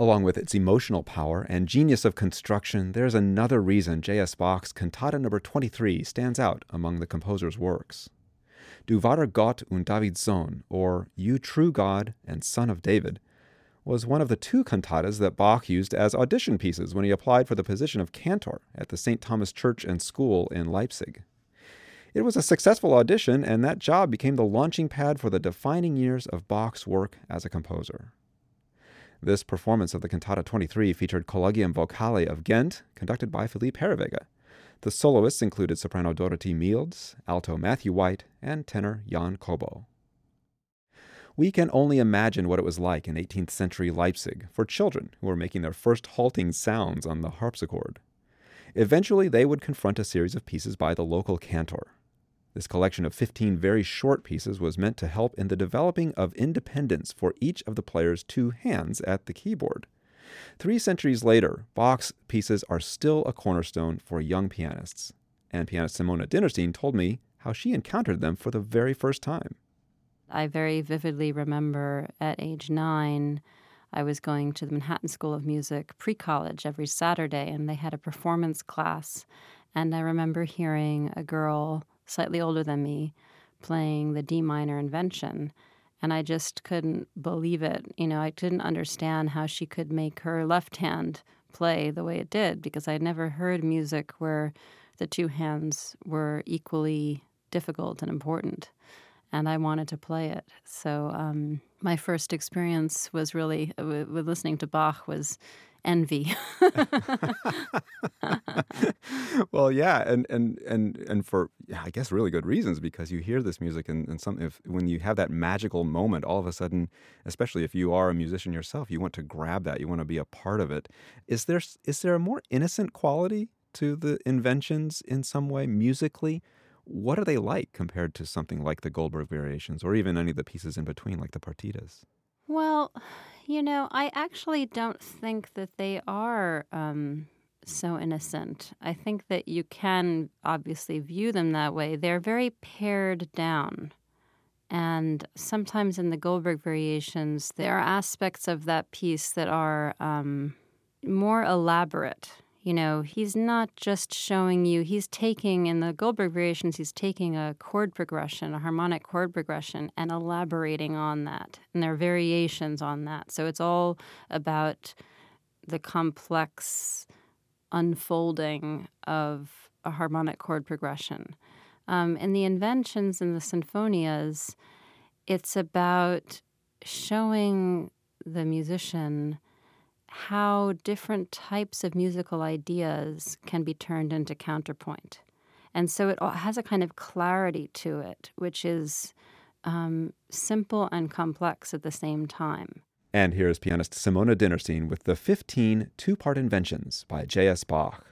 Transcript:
Along with its emotional power and genius of construction, there's another reason J.S. Bach's Cantata No. 23 stands out among the composer's works. Du wahrer Gott und Davids Sohn, or You True God and Son of David, was one of the two cantatas that Bach used as audition pieces when he applied for the position of cantor at the St. Thomas Church and School in Leipzig. It was a successful audition, and that job became the launching pad for the defining years of Bach's work as a composer. This performance of the Cantata 23 featured Collegium Vocale of Ghent, conducted by Philippe Herreweghe. The soloists included soprano Dorothy Miels, alto Matthew White, and tenor Jan Kobo. We can only imagine what it was like in 18th century Leipzig for children who were making their first halting sounds on the harpsichord. Eventually, they would confront a series of pieces by the local cantor. This collection of 15 very short pieces was meant to help in the developing of independence for each of the player's two hands at the keyboard. 3 centuries later, Bach's pieces are still a cornerstone for young pianists, and pianist Simona Dinnerstein told me how she encountered them for the very first time. I very vividly remember at age 9, I was going to the Manhattan School of Music pre-college every Saturday, and they had a performance class. And I remember hearing a girl slightly older than me playing the D minor Invention, and I just couldn't believe it. I didn't understand how she could make her left hand play the way it did, because I'd never heard music where the two hands were equally difficult and important, and I wanted to play it. So my first experience was really, with listening to Bach, was envy. Well, yeah, and for, I guess, really good reasons, because you hear this music and when you have that magical moment, all of a sudden, especially if you are a musician yourself, you want to grab that, you want to be a part of it. Is there a more innocent quality to the Inventions in some way musically? What are they like compared to something like the Goldberg Variations, or even any of the pieces in between, like the partitas? Well, I actually don't think that they are so innocent. I think that you can obviously view them that way. They're very pared down. And sometimes in the Goldberg Variations, there are aspects of that piece that are more elaborate. He's not just showing you, in the Goldberg Variations, he's taking a chord progression, a harmonic chord progression, and elaborating on that. And there are variations on that. So it's all about the complex unfolding of a harmonic chord progression. In the Inventions and the Sinfonias, it's about showing the musician how different types of musical ideas can be turned into counterpoint. And so it has a kind of clarity to it, which is simple and complex at the same time. And here is pianist Simona Dinnerstein with the 15 two-part Inventions by J.S. Bach.